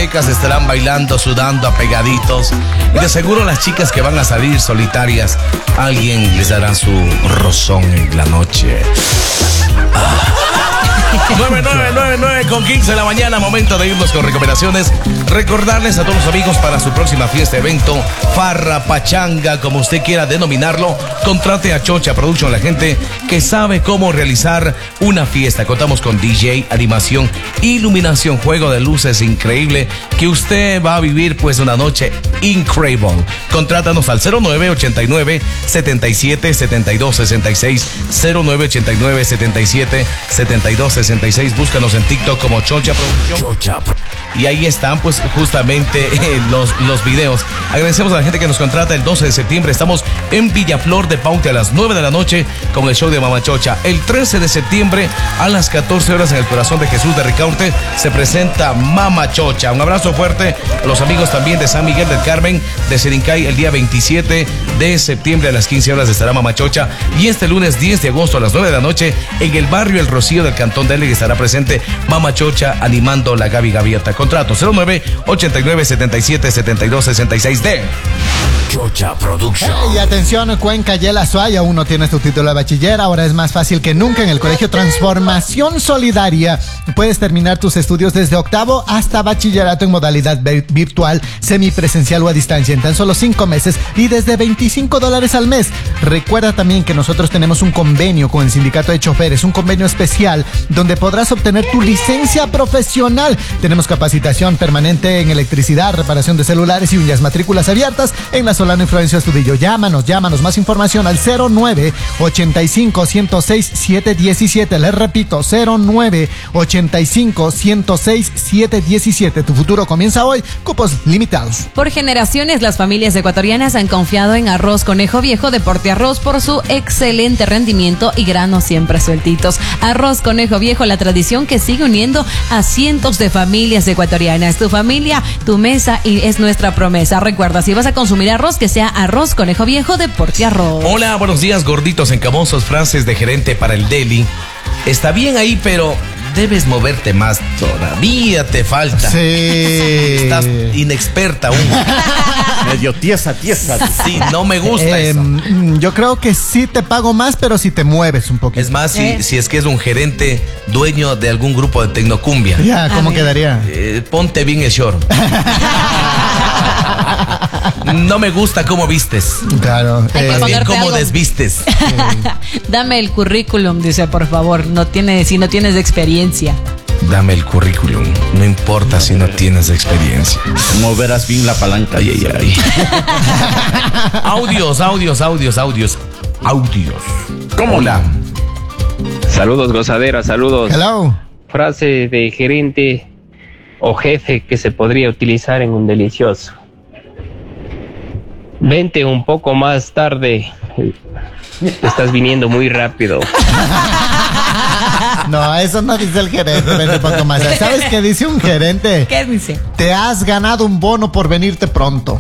discotecas estarán bailando, sudando, apegaditos. Y de seguro las chicas que van a salir solitarias, alguien les dará su rozón en la noche. 9:09 de la mañana, momento de irnos con recomendaciones. Recordarles a todos los amigos para su próxima fiesta, evento, farra, pachanga, como usted quiera denominarlo, contrate a Chocha Production, la gente que sabe cómo realizar una fiesta. Contamos con DJ, animación, iluminación, juego de luces increíble, que usted va a vivir pues una noche increíble. Contrátanos al 0989 77 72 66, 0989 77 72 66. Búscanos en TikTok como Chocha Producción. Y ahí están pues justamente los videos. Agradecemos a la gente que nos contrata el 12 de septiembre. Estamos en Villaflor de Paute a las 9 de la noche con el show de Mama Chocha. El 13 de septiembre a las 14 horas en el Corazón de Jesús de Ricaurte se presenta Mama Chocha. Un abrazo fuerte a los amigos también de San Miguel del Carmen, de Serincay. El día 27 de septiembre a las 15 horas estará Mama Chocha. Y este lunes 10 de agosto a las 9 de la noche en el barrio El Rocío del Cantón de Ele estará presente Mama Chocha animando la Gaby Gaviota. Contrato 0989 77 72 66 de Chocha Production. Y atención, Cuenca y el Azuay, aún no tienes tu título de bachiller. Ahora es más fácil que nunca en el Colegio Transformación Solidaria. Puedes terminar tus estudios desde octavo hasta bachillerato en modalidad virtual, semipresencial o a distancia en tan solo 5 meses y desde $25 al mes. Recuerda también que nosotros tenemos un convenio con el Sindicato de Choferes, un convenio especial donde podrás obtener tu licencia profesional. Tenemos capacitación permanente en electricidad, reparación de celulares y uñas, matrículas abiertas en la Solano y Florencio Astudillo. Llámanos, más información al 0985-106-717. Les repito, 0985-106-717. Tu futuro comienza hoy, cupos limitados. Por generaciones, las familias ecuatorianas han confiado en Arroz Conejo Viejo de Porte Arroz por su excelente rendimiento y granos siempre sueltitos. Arroz Conejo Viejo, la tradición que sigue uniendo a cientos de familias ecuatorianas. Tu familia, tu mesa y es nuestra promesa. Recuerda, si vas a consumir arroz, que sea Arroz Conejo Viejo de Porte Arroz. Hola, buenos días, gorditos encamosos. Frases de gerente para el deli. Está bien ahí, pero debes moverte más. Todavía te falta. Sí. Estás inexperta aún. Medio tiesa. Sí, no me gusta eso. Yo creo que sí te pago más, pero si te mueves un poquito. Es más, si es que es un gerente dueño de algún grupo de tecnocumbia. Ya, ¿cómo quedaría? Ponte bien el short. No me gusta cómo vistes. Claro. Más bien cómo desvistes. Dame el currículum, dice, por favor. Si no tienes experiencia. Dame el currículum. No importa si no tienes experiencia. Moverás bien la palanca. Ay. Audios. ¿Cómo? Hola. Saludos, gozadera, saludos. Hello. Frase de gerente o jefe que se podría utilizar en un delicioso. Vente un poco más tarde. Estás viniendo muy rápido. No, eso no dice el gerente. Vente un poco más. ¿Sabes qué dice un gerente? ¿Qué dice? Te has ganado un bono por venirte pronto.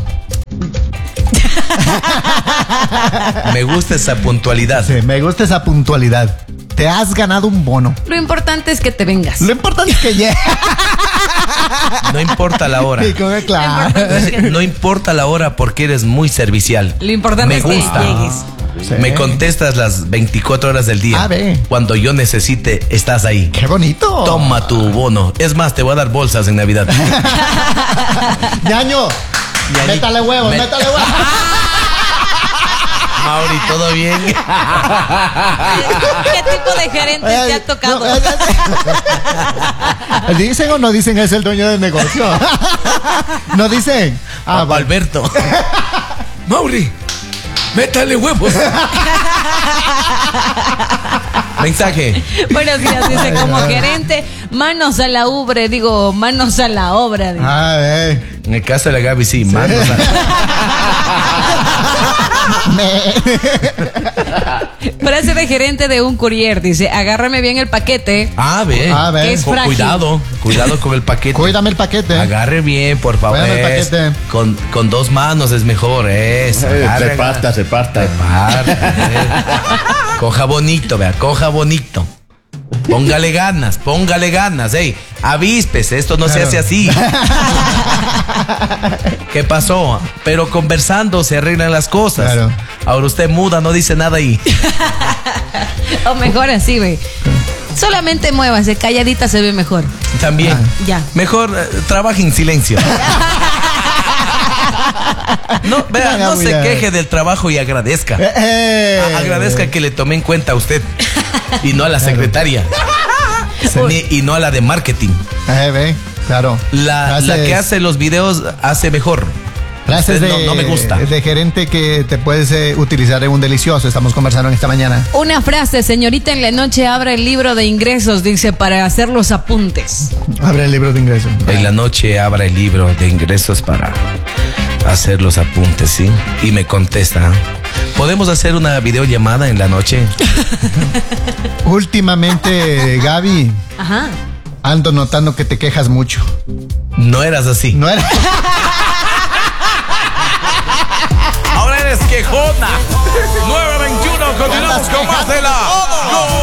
Me gusta esa puntualidad. Sí, me gusta esa puntualidad. Te has ganado un bono. Lo importante es que te vengas. Lo importante es que llegues. No importa la hora. Sí, claro. No importa la hora porque eres muy servicial. Lo importante me es gusta. que llegues. Sí. Me contestas las 24 horas del día. Ve. Cuando yo necesite, estás ahí. ¡Qué bonito! Toma tu bono. Es más, te voy a dar bolsas en Navidad. ¡Ñaño! Métale huevos. Mauri, ¿todo bien? ¿Qué tipo de gerente te ha tocado? ¿Dicen o no dicen es el dueño del negocio? ¿No dicen? Papá Alberto. Mauri, métale huevos. Mensaje. Buenos días, dice, como gerente, manos a la obra. Dice. En el caso de la Gaby, sí, manos a Frase de gerente de un courier, dice, agárrame bien el paquete. Ve. Que es frágil. Cuidado con el paquete. Cuídame el paquete. Agarre bien, por favor. Cuídame el paquete. Con 2 manos es mejor, eso. Se parta. Coja bonito, coja bonito. Póngale ganas, ey. Avíspese, esto no se Claro. hace así. ¿Qué pasó? Pero conversando se arreglan las cosas. Claro. Ahora usted muda, no dice nada ahí. O mejor así, güey. Solamente muévase, calladita se ve mejor. También. Ya. Mejor trabaje en silencio. No, vea, no se queje del trabajo y agradezca. Agradezca que le tomé en cuenta a usted y no a la secretaria. Y no a la de marketing. Ve, claro. La que hace los videos hace mejor. Frases Usted no me gusta. de gerente que te puedes utilizar en un delicioso. Estamos conversando en esta mañana. Una frase, señorita, en la noche abra el libro de ingresos, dice, para hacer los apuntes. Abre el libro de ingresos. En la noche abra el libro de ingresos para hacer los apuntes, ¿sí? Y me contesta, ¿podemos hacer una videollamada en la noche? Últimamente, Gaby, Ajá. ando notando que te quejas mucho. No eras así. No era.